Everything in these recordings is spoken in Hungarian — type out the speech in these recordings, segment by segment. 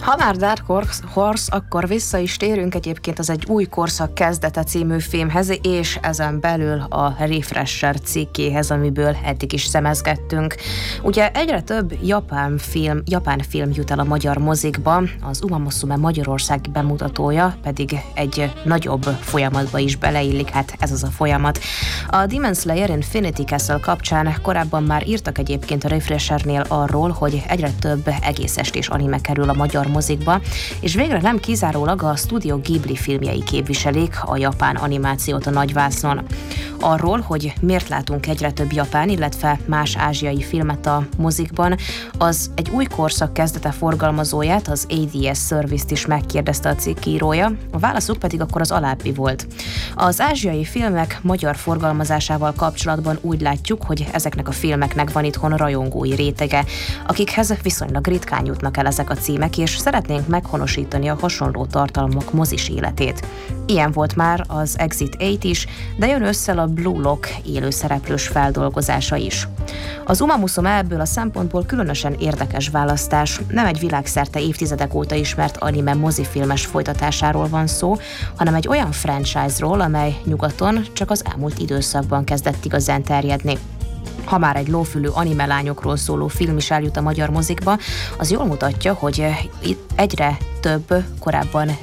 Ha már Dark Horse, akkor vissza is térünk egyébként az Egy új korszak kezdete című filmhez, és ezen belül a Refresher cikkéhez, amiből eddig is szemezgettünk. Ugye egyre több japán film jut el a magyar mozikba, az Uma Musume magyarországi bemutatója pedig egy nagyobb folyamatba is beleillik, hát ez az a folyamat. A Demon Slayer Infinity Castle kapcsán korábban már írtak egyébként a Refreshernél arról, hogy egyre több egész estés anime kerül a magyar mozikba, és végre nem kizárólag a Studio Ghibli filmjei képviselik a japán animációt a nagyvásznon. Arról, hogy miért látunk egyre több japán, illetve más ázsiai filmet a mozikban, az Egy új korszak kezdete forgalmazóját, az ADS Service-t is megkérdezte a cikk írója, a válaszuk pedig akkor az alábbi volt. Az ázsiai filmek magyar forgalmazásával kapcsolatban úgy látjuk, hogy ezeknek a filmeknek van itthon rajongói rétege, akikhez viszonylag ritkán jutnak el ezek a címek, és szeretnénk meghonosítani a hasonló tartalmak mozis életét. Ilyen volt már az Exit 8 is, de jön össze a Blue Lock élőszereplős feldolgozása is. Az Uma Musume ebből a szempontból különösen érdekes választás. Nem egy világszerte évtizedek óta ismert anime mozifilmes folytatásáról van szó, hanem egy olyan franchise-ról, amely nyugaton csak az elmúlt időszakban kezdett igazán terjedni. Ha már egy lófülű anime lányokról szóló film is eljut a magyar mozikba, az jól mutatja, hogy itt egyre több korábban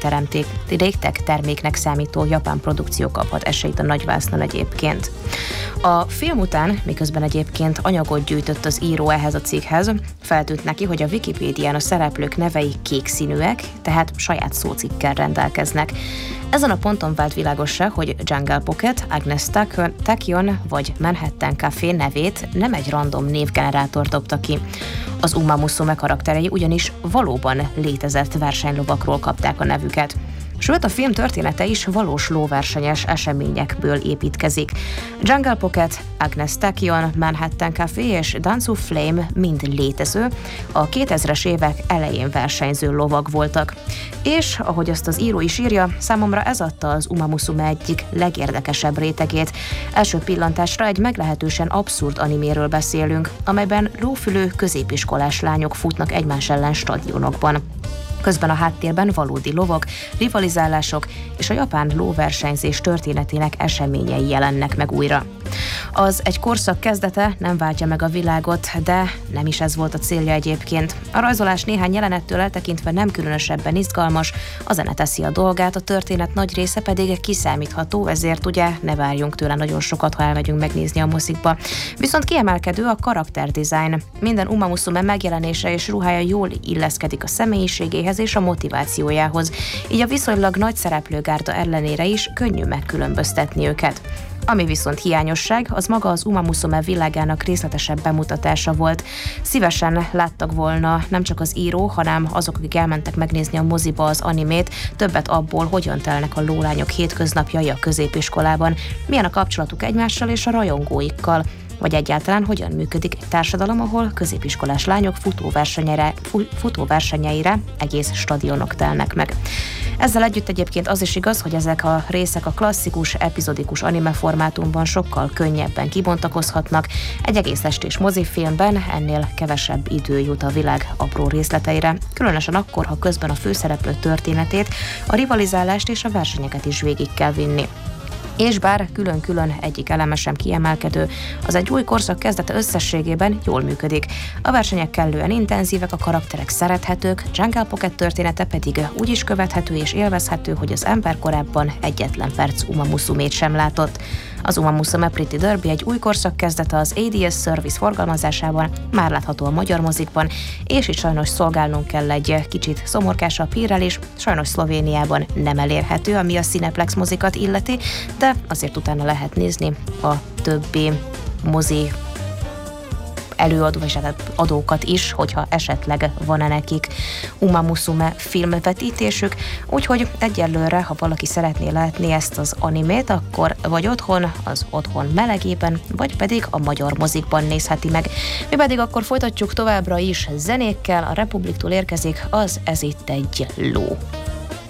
réteg terméknek számító japán produkció kaphat esélyt a nagyvásznon egyébként. A film után, miközben egyébként anyagot gyűjtött az író ehhez a cikkhez, feltűnt neki, hogy a Wikipédián a szereplők nevei kék színűek, tehát saját szócikkel rendelkeznek. Ezen a ponton vált világossá, hogy Jungle Pocket, Agnes Tachyon vagy Manhattan Café nevét nem egy random névgenerátor dobta ki. Az Uma Musume karakterei ugyanis valóban létezett versenylovakról kapták a nevüket. Sőt, a film története is valós lóversenyes eseményekből építkezik. Jungle Pocket, Agnes Tachyon, Manhattan Café és Danzu Flame mind létező, a 2000-es évek elején versenyző lovag voltak. És, ahogy azt az író is írja, számomra ez adta az Uma Musume egyik legérdekesebb rétegét. Első pillantásra egy meglehetősen abszurd animéről beszélünk, amelyben lófülő középiskolás lányok futnak egymás ellen stadionokban. Közben a háttérben valódi lovak, rivalizálások és a japán lóversenyzés történetének eseményei jelennek meg újra. Az Egy korszak kezdete nem váltja meg a világot, de nem is ez volt a célja egyébként. A rajzolás néhány jelenettől eltekintve nem különösebben izgalmas, a zene teszi a dolgát, a történet nagy része pedig kiszámítható, ezért ugye ne várjunk tőle nagyon sokat, ha elmegyünk megnézni a mozikba. Viszont kiemelkedő a karakterdesign. Minden Uma Musume megjelenése és ruhája jól illeszkedik a személyiségéhez és a motivációjához, így a viszonylag nagy szereplőgárda ellenére is könnyű megkülönböztetni őket. Ami viszont hiányosság, az maga az Uma Musume világának részletesebb bemutatása volt. Szívesen láttak volna nem csak az író, hanem azok, akik elmentek megnézni a moziba az animét, többet abból, hogyan telnek a lólányok hétköznapjai a középiskolában, milyen a kapcsolatuk egymással és a rajongóikkal, vagy egyáltalán hogyan működik egy társadalom, ahol középiskolás lányok futóversenyeire egész stadionok telnek meg. Ezzel együtt egyébként az is igaz, hogy ezek a részek a klasszikus, epizodikus anime formátumban sokkal könnyebben kibontakozhatnak, egy egész estés mozifilmben ennél kevesebb idő jut a világ apró részleteire, különösen akkor, ha közben a főszereplő történetét, a rivalizálást és a versenyeket is végig kell vinni. És bár külön-külön egyik eleme sem kiemelkedő, az Egy új korszak kezdete összességében jól működik. A versenyek kellően intenzívek, a karakterek szerethetők, Jungle Pocket története pedig úgy is követhető és élvezhető, hogy az ember korábban egyetlen perc Uma Musumét sem látott. Az Uma Musume Pretty Derby Egy új korszak kezdete az ADS Service forgalmazásában már látható a magyar mozikban, és itt sajnos szolgálnunk kell egy kicsit szomorkásabb hírrel is, sajnos Szlovéniában nem elérhető, ami a Cineplex mozikat illeti, de azért utána lehet nézni a többi mozi előadó és adókat is, hogyha esetleg van-e nekik Uma Musume filmvetítésük, úgyhogy egyelőre, ha valaki szeretné látni ezt az animét, akkor vagy otthon, az otthon melegében, vagy pedig a magyar mozikban nézheti meg. Mi pedig akkor folytatjuk továbbra is zenékkel, a Republiktól érkezik az Ez itt egy ló.